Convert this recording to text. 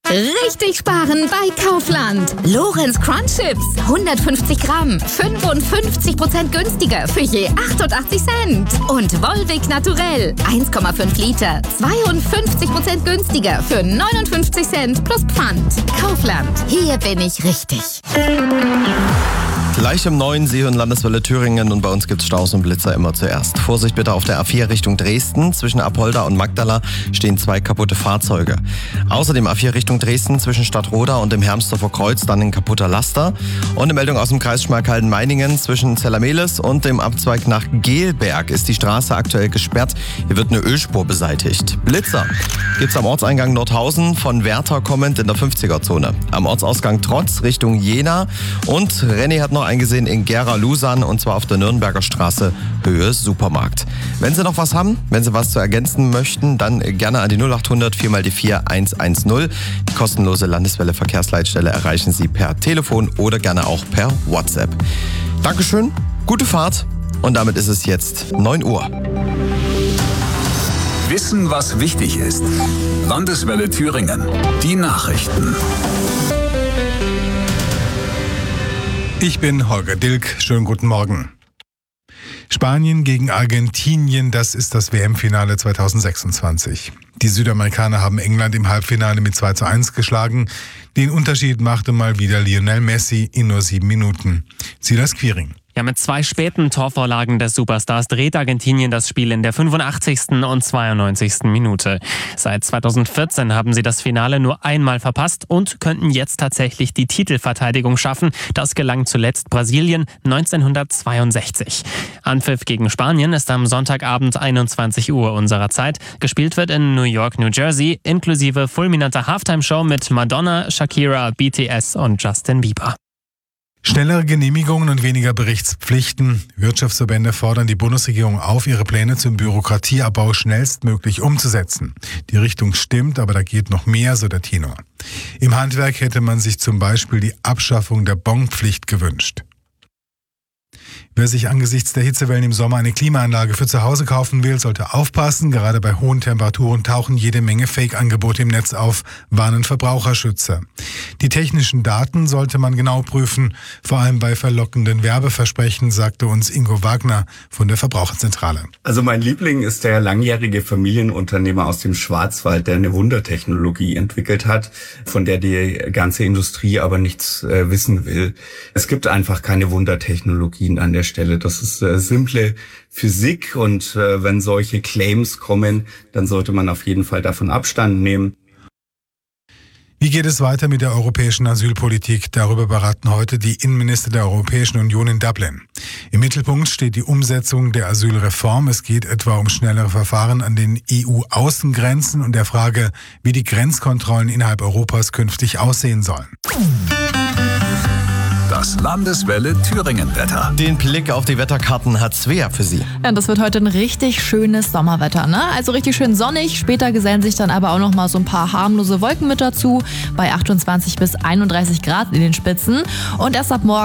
Richtig sparen bei Kaufland. Lorenz Crunch Chips, 150 Gramm, 55% günstiger für je 88 Cent. Und Volvic Naturell, 1,5 Liter, 52% günstiger für 59 Cent plus Pfand. Kaufland, hier bin ich richtig. Gleich im neuen Sie hören Landeswelle Thüringen und bei uns gibt's Staus und Blitzer immer zuerst. Vorsicht bitte auf der A4 Richtung Dresden. Zwischen Apolda und Magdala stehen 2 kaputte Fahrzeuge. Außerdem A4 Richtung Dresden zwischen Stadtroda und dem Hermsdorfer Kreuz dann ein kaputter Laster. Und eine Meldung aus dem Kreis Schmalkalden-Meiningen zwischen Zellermelis und dem Abzweig nach Gelberg ist die Straße aktuell gesperrt. Hier wird eine Ölspur beseitigt. Blitzer gibt's am Ortseingang Nordhausen von Werther kommend in der 50er-Zone. Am Ortsausgang Trotz Richtung Jena und René hat noch eingesehen in Gera-Lusan und zwar auf der Nürnberger Straße Höhe Supermarkt. Wenn Sie noch was haben, wenn Sie was zu ergänzen möchten, dann gerne an die 0800 4x4 110. Die kostenlose Landeswelle Verkehrsleitstelle erreichen Sie per Telefon oder gerne auch per WhatsApp. Dankeschön, gute Fahrt und damit ist es jetzt 9 Uhr. Wissen, was wichtig ist. Landeswelle Thüringen. Die Nachrichten. Ich bin Holger Dilk. Schönen guten Morgen. Spanien gegen Argentinien, das ist das WM-Finale 2026. Die Südamerikaner haben England im Halbfinale mit 2:1 geschlagen. Den Unterschied machte mal wieder Lionel Messi in nur 7 Minuten. Silas Quiring. Ja, mit 2 späten Torvorlagen des Superstars dreht Argentinien das Spiel in der 85. und 92. Minute. Seit 2014 haben sie das Finale nur einmal verpasst und könnten jetzt tatsächlich die Titelverteidigung schaffen. Das gelang zuletzt Brasilien 1962. Anpfiff gegen Spanien ist am Sonntagabend 21 Uhr unserer Zeit. Gespielt wird in New York, New Jersey, inklusive fulminanter Halftime-Show mit Madonna, Shakira, BTS und Justin Bieber. Schnellere Genehmigungen und weniger Berichtspflichten. Wirtschaftsverbände fordern die Bundesregierung auf, ihre Pläne zum Bürokratieabbau schnellstmöglich umzusetzen. Die Richtung stimmt, aber da geht noch mehr, so der Tenor. Im Handwerk hätte man sich zum Beispiel die Abschaffung der Bonpflicht gewünscht. Wer sich angesichts der Hitzewellen im Sommer eine Klimaanlage für zu Hause kaufen will, sollte aufpassen. Gerade bei hohen Temperaturen tauchen jede Menge Fake-Angebote im Netz auf, warnen Verbraucherschützer. Die technischen Daten sollte man genau prüfen, vor allem bei verlockenden Werbeversprechen, sagte uns Ingo Wagner von der Verbraucherzentrale. Also mein Liebling ist der langjährige Familienunternehmer aus dem Schwarzwald, der eine Wundertechnologie entwickelt hat, von der die ganze Industrie aber nichts wissen will. Es gibt einfach keine Wundertechnologien an der Stelle. Das ist simple Physik und wenn solche Claims kommen, dann sollte man auf jeden Fall davon Abstand nehmen. Wie geht es weiter mit der europäischen Asylpolitik? Darüber beraten heute die Innenminister der Europäischen Union in Dublin. Im Mittelpunkt steht die Umsetzung der Asylreform. Es geht etwa um schnellere Verfahren an den EU-Außengrenzen und der Frage, wie die Grenzkontrollen innerhalb Europas künftig aussehen sollen. Das Landeswelle Thüringen-Wetter. Den Blick auf die Wetterkarten hat Svea für Sie. Ja, das wird heute ein richtig schönes Sommerwetter, ne? Also richtig schön sonnig. Später gesellen sich dann aber auch noch mal so ein paar harmlose Wolken mit dazu. Bei 28 bis 31 Grad in den Spitzen. Und erst ab morgen